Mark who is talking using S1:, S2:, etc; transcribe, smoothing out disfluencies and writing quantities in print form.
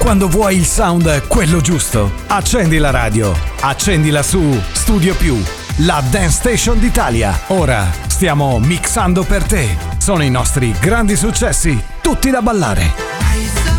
S1: Quando vuoi il sound quello giusto, accendi la radio, accendila su Studio Più, la dance station d'Italia. Ora stiamo mixando per te. Sono i nostri grandi successi, tutti da ballare.